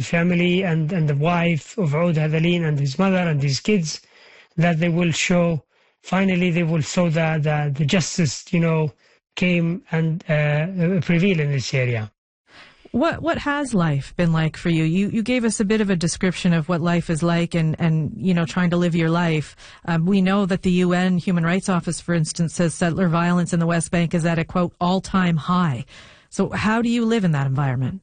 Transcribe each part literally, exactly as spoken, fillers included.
family and, and the wife of Oud Hadhalin and his mother and his kids, that they will show, finally they will show that the, the justice, you know, came and uh, prevailed in this area. What what has life been like for you? You you gave us a bit of a description of what life is like, and, and you know, trying to live your life. Um, we know that the U N Human Rights Office, for instance, says settler violence in the West Bank is at a, quote, all-time high. So how do you live in that environment?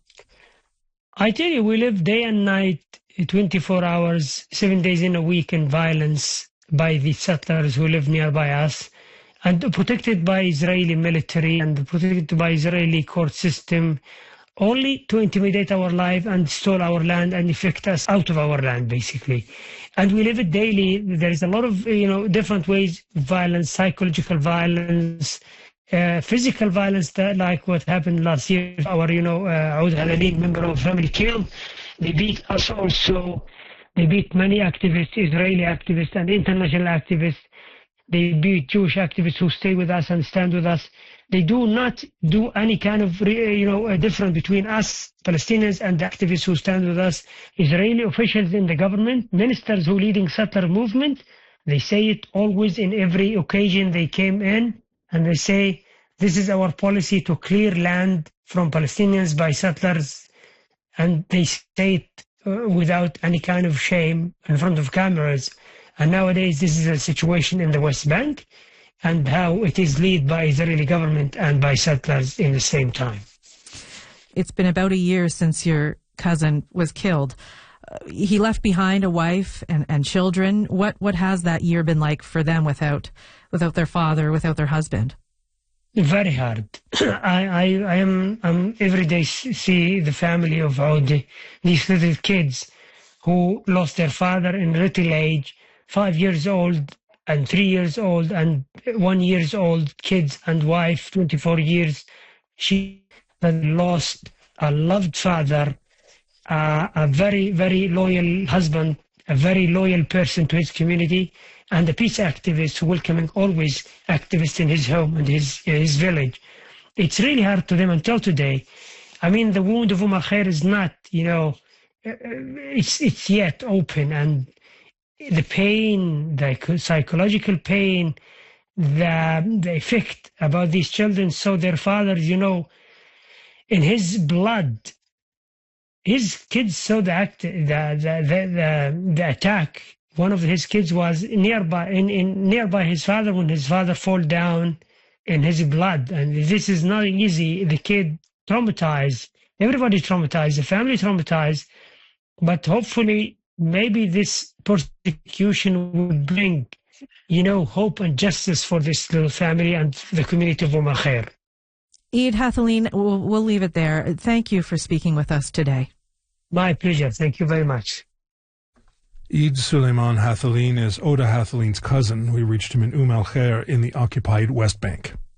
I tell you, we live day and night, twenty-four hours, seven days in a week in violence by the settlers who live nearby us, and protected by Israeli military and protected by Israeli court system, only to intimidate our life and steal our land and evict us out of our land, basically. And we live it daily. There is a lot of, you know, different ways of violence, psychological violence, uh, physical violence, that, like what happened last year. Our, you know, uh, Oud Hadhalin, member of family, killed. They beat us also. They beat many activists, Israeli activists and international activists. They beat Jewish activists who stay with us and stand with us. They do not do any kind of, you know, difference between us, Palestinians, and the activists who stand with us. Israeli officials in the government, ministers who leading settler movement, they say it always in every occasion they came in, and they say, this is our policy to clear land from Palestinians by settlers. And they say it uh, without any kind of shame in front of cameras. And nowadays, this is a situation in the West Bank, and how it is led by Israeli government and by settlers in the same time. It's been about a year since your cousin was killed. Uh, he left behind a wife and, and children. What what has that year been like for them without without their father, without their husband? Very hard. I, I, I am I'm every day see the family of Audi, these little kids who lost their father in little age, five years old, and three years old and one years old kids and wife, twenty-four years. She had lost a loved father, uh, a very, very loyal husband, a very loyal person to his community, and a peace activist, welcoming always activists in his home and his, his village. It's really hard to them until today. I mean, the wound of Umm al-Khair is not, you know, it's, it's yet open, and the pain, the psychological pain, the, the effect about these children saw their fathers, you know, in his blood. His kids saw the, act, the, the, the, the, the attack. One of his kids was nearby, in, in, nearby his father when his father fall down in his blood. And this is not easy. The kid traumatized. Everybody traumatized. The family traumatized. But hopefully, maybe this persecution will bring, you know, hope and justice for this little family and the community of Umm al-Khair. Oud Hadhalin, we'll, we'll leave it there. Thank you for speaking with us today. My pleasure. Thank you very much. Eid Suleiman Hadhalin is Oda Hadhalin's cousin. We reached him in Umm al-Khair in the occupied West Bank.